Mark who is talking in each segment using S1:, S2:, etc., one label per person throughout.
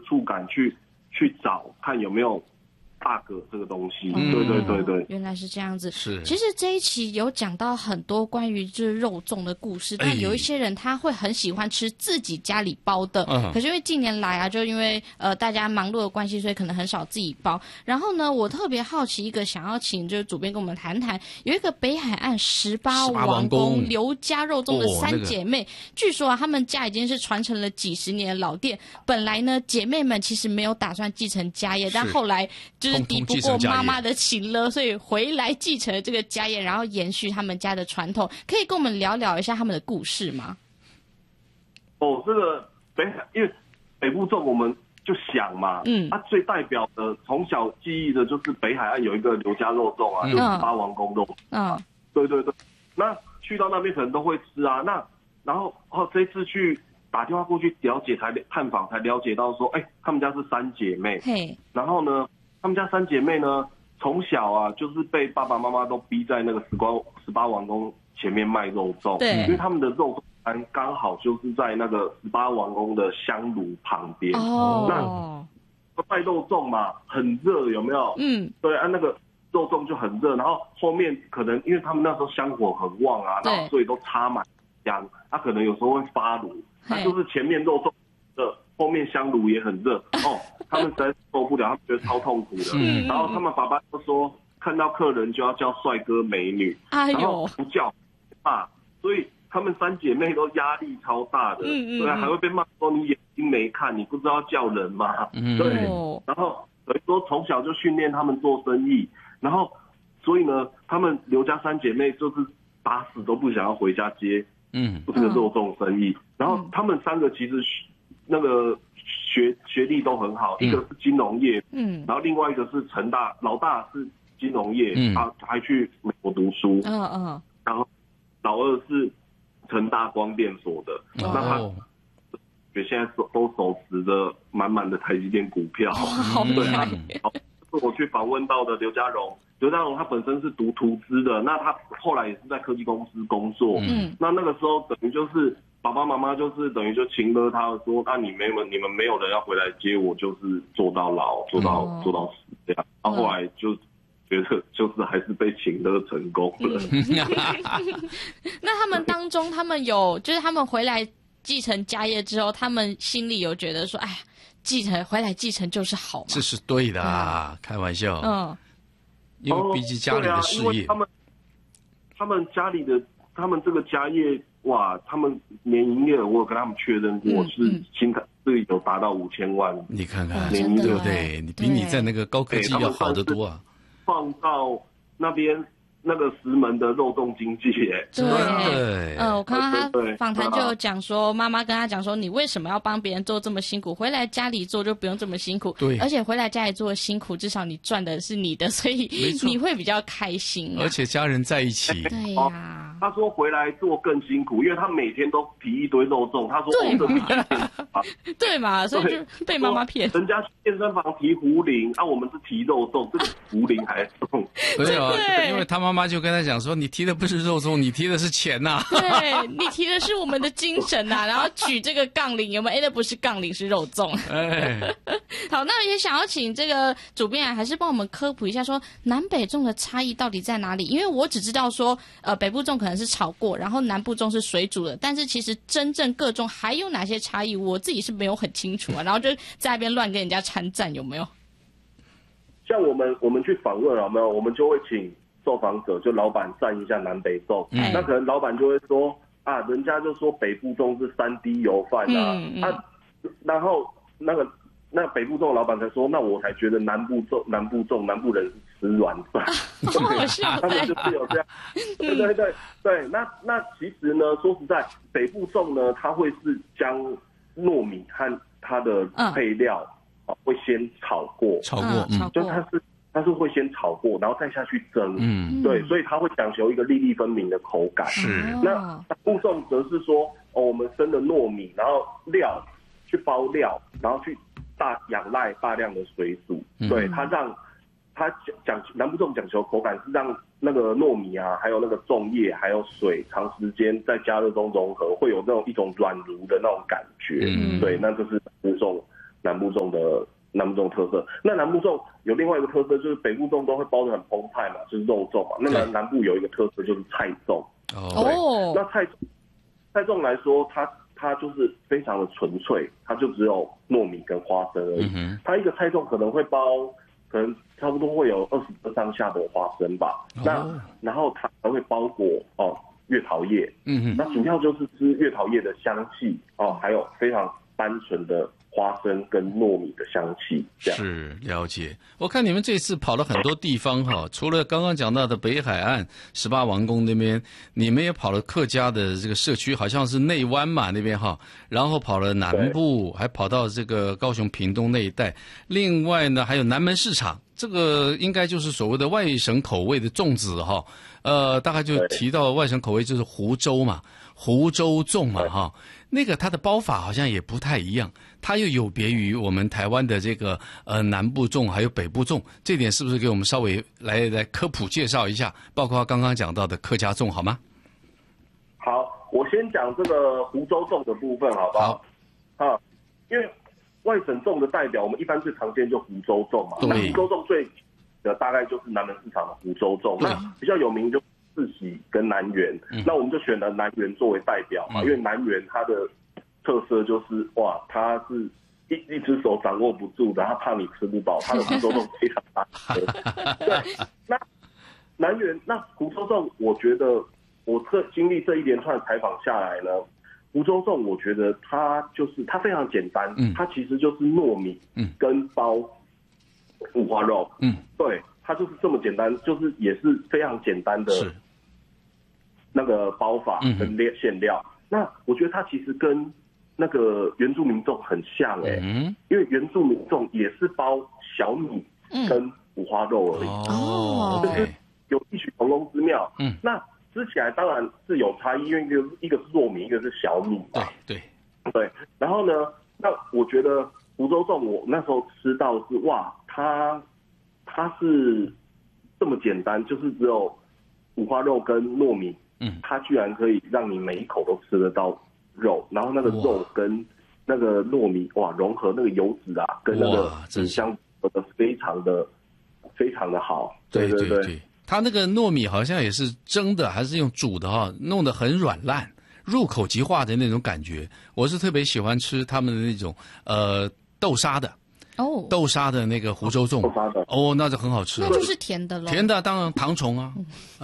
S1: 触感去找看有没有bug这个东西。对，
S2: 原来是这样子。
S3: 是，
S2: 其实这一期有讲到很多关于就是肉粽的故事，但有一些人他会很喜欢吃自己家里包的，可是因为近年来啊，就因为大家忙碌的关系，所以可能很少自己包。然后呢，我特别好奇一个，想要请就是主编跟我们谈谈，有一个北海岸18王宫刘家肉粽的3姐妹，据说啊，他们家已经是传承了几十年的老店。本来呢，姐妹们其实没有打算继承家业，但后来就是抵不过妈妈的情勒，所以回来继承了这个家业，然后延续他们家的传统。可以跟我们聊聊一下他们的故事吗？
S1: 这个因为北部粽我们就想嘛，最代表的从小记忆的就是北海岸有一个刘家肉粽啊，就是18王宫肉。对，那去到那边可能都会吃啊。那然后这次去打电话过去了解探访才了解到说，他们家是3姐妹。然后呢，他们家3姐妹呢，从小啊就是被爸爸妈妈都逼在那个18王宫前面卖肉粽，因为他们的肉粽摊刚好就是在那个18王宫的香炉旁边。那卖肉粽嘛，很热，有没有？对啊，那个肉粽就很热，然后后面可能因为他们那时候香火很旺啊，然后所以都插满香，可能有时候会发炉，就是前面肉粽热，后面香炉也很热他们实在受不了，他们觉得超痛苦的。然后他们爸爸就说，看到客人就要叫帅哥美女，然后不叫骂，所以他们3姐妹都压力超大的，对啊，还会被骂说你眼睛没看，你不知道叫人吗？对，然后等于说从小就训练他们做生意，然后所以呢，他们刘家3姐妹就是打死都不想要回家接这个肉粽生意。然后他们3个其实那个学历都很好，一个是金融业，然后另外一个是成大，老大是金融业，他还去美国读书，然后老二是成大光电所的，那他现在都手持着满满的台积电股票。对啊，我去访问到的刘家荣他本身是读图资的，那他后来也是在科技公司工作。那个时候等于就是爸爸妈妈就是等于就情勒他说，你们没有人要回来接我，就是坐到老，坐到死这样。后来就觉得就是还是被情勒成功了。
S2: 那他们当中，他们就是他们回来继承家业之后，他们心里有觉得说，回来继承就是好嘛？
S3: 这是对的啊，开玩笑。因为毕竟家里的事业，他们家里的他们这个家业，哇，他们年营业额我有跟他们确认过，是有达到5000万。 你看看，对不对？你比你在那个高科技要好得多啊！
S1: 放到那边那个石门的肉粽经济
S2: 对，我看到他访谈就有讲说，妈妈跟他讲说，你为什么要帮别人做这么辛苦？回来家里做就不用这么辛苦。对，而且回来家里做辛苦，至少你赚的是你的，所以你会比较开心。
S3: 而且家人在一起。
S2: 对呀。
S1: 他说回来做更辛苦，因为他每天都提一堆肉粽。他说
S2: 对嘛，所以就被妈妈骗。
S1: 人家去健身房提壶铃，我们是提肉粽，这个壶铃还重。
S3: 对啊，因为他妈妈就跟他讲说，你提的不是肉粽，你提的是钱呐。
S2: 对，你提的是我们的精神呐，然后举这个杠铃有没有？那不是杠铃，是肉粽。好，那也想要请这个主编还是帮我们科普一下，说南北粽的差异到底在哪里？因为我只知道说，北部粽可能是炒过，然后南部粽是水煮的，但是其实真正各种还有哪些差异，我自己是没有很清楚啊。然后就在那边乱跟人家参战，有没有？
S1: 像我们去访问有没有？我们就会请受访者就老板站一下南北粽，那可能老板就会说人家就说北部粽是3D 油饭然后那北部粽老板才说，那我才觉得南部人是吃软饭。他们就是有这样。对，那其实呢，说实在，北部粽呢，它会是将糯米和它的配料会先炒过，就它是会先炒过，然后再下去蒸。对，所以它会讲求一个粒粒分明的口感。
S3: 是。
S1: 那南部粽则是说，我们生的糯米，然后料去包料，然后去仰赖大量的水煮。对，它讲南部粽讲求口感是让那个糯米还有那个粽叶还有水长时间在加热中融合，会有那种一种软如的那种感觉。对，那就是南部粽南部粽特色。那南部粽有另外一个特色，就是北部粽都会包得很澎湃嘛，就是肉粽嘛。那南部有一个特色就是菜粽。
S2: 哦，
S1: 那菜粽来说，它就是非常的纯粹，它就只有糯米跟花生而已。它一个菜粽可能会包，可能差不多会有20个上下的花生吧。然后它还会包裹月桃叶。那主要就是吃月桃叶的香气还有非常单纯的花生跟糯米的香气。
S4: 是，了解。我看你们这次跑了很多地方哈，除了刚刚讲到的北海岸18王宫那边，你们也跑了客家的这个社区，好像是内湾嘛那边哈，然后跑了南部，还跑到这个高雄屏东那一带。另外呢，还有南门市场，这个应该就是所谓的外省口味的粽子哈。大概就提到外省口味就是湖州嘛，湖州粽嘛哈。那个它的包法好像也不太一样，它又有别于我们台湾的这个南部粽还有北部粽，这点是不是给我们稍微来科普介绍一下？包括刚刚讲到的客家粽好吗？
S1: 好，我先讲这个湖州粽的部分好不好？好，因为外省粽的代表，我们一般最常见就湖州粽嘛。那湖州粽最的大概就是南门市场的湖州粽，那比较有名就四喜跟南园，那我们就选了南园作为代表嘛，因为南园它的特色就是哇，它是一只手掌握不住的，它怕你吃不饱，它的湖州粽非常大颗。对，那南园那湖州粽，我觉得我经历这一连串采访下来呢，湖州粽我觉得它非常简单，它其实就是糯米跟包五花肉，对。它就是这么简单，就是也是非常简单的那个包法跟馅料。那我觉得它其实跟那个原住民粽很像因为原住民粽也是包小米跟五花肉而已，就是有异曲同工之妙。那吃起来当然是有差异，因为一个是糯米，一个是小米嘛。
S4: 对。
S1: 然后呢，那我觉得湖州粽我那时候吃到是哇，它是这么简单，就是只有五花肉跟糯米，它居然可以让你每一口都吃得到肉，然后那个肉跟那个糯米哇融合，那个油脂啊跟那个纸香的非常的好。对，
S4: 它那个糯米好像也是蒸的还是用煮的哈，弄得很软烂，入口即化的那种感觉。我是特别喜欢吃他们的那种豆沙的。豆沙的那个湖州粽，那就很好吃，
S2: 那就是甜的了。
S4: 甜的当然糖虫啊。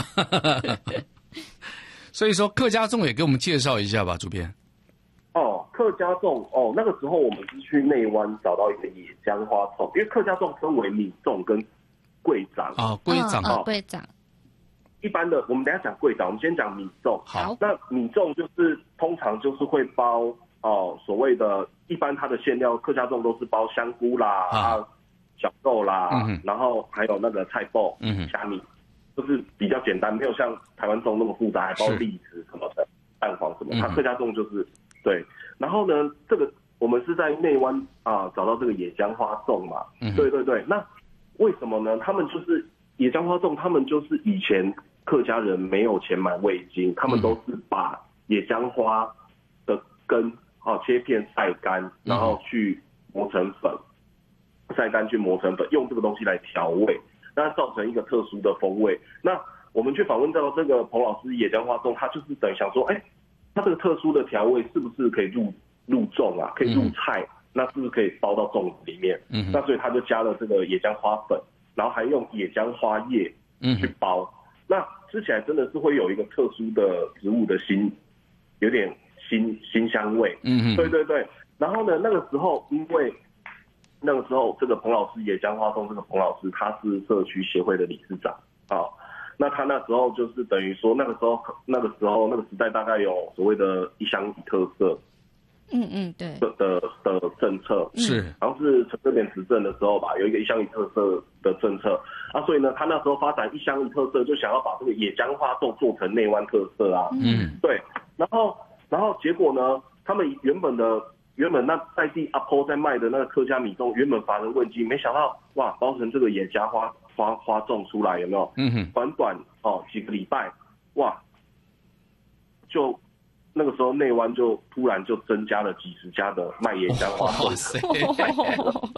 S4: 所以说客家粽也给我们介绍一下吧，主编。
S1: 客家粽那个时候我们是去内湾找到一个野姜花粽，因为客家粽分为米粽跟桂长
S4: 桂长
S2: 桂长。
S1: 一般的我们等一下讲桂长，我们先讲米粽。
S4: 好，
S1: 那米粽就是通常就是会包所谓的。一般它的馅料，客家粽都是包香菇啦、小豆啦，然后还有那个菜脯、虾米，就是比较简单，没有像台湾粽那么复杂，还包栗子什么的、蛋黄什么。它客家粽就是对。然后呢，这个我们是在内湾找到这个野姜花粽嘛。对。那为什么呢？他们就是野姜花粽，他们就是以前客家人没有钱买味精，他们都是把野姜花的根。切片晒干，然后去磨成粉，晒干去磨成粉，用这个东西来调味，那造成一个特殊的风味。那我们去访问到这个彭老师野姜花粽，他就是等于想说，他这个特殊的调味是不是可以入粽啊？可以入菜，那是不是可以包到粽子里面？那所以他就加了这个野姜花粉，然后还用野姜花叶去包。那吃起来真的是会有一个特殊的植物的有点。新香味，对。然后呢，那个时候因为那个时候这个彭老师野姜花粽，这个彭老师他是社区协会的理事长那他那时候就是等于说那个时候那个时代大概有所谓的一乡一特色，
S2: 对
S1: 的政策
S4: 是，
S1: 好像是陈水扁执政的时候吧，有一个一乡一特色的政策所以呢，他那时候发展一乡一特色，就想要把这个野姜花粽做成内湾特色对，然后结果呢？他们原本那在地阿婆在卖的那个客家米粽，原本乏人问津，没想到哇，包成这个野姜花粽出来，有没有？短几个礼拜，哇，就那个时候内湾就突然就增加了几十家的卖岩浆花卉。
S4: 哇塞！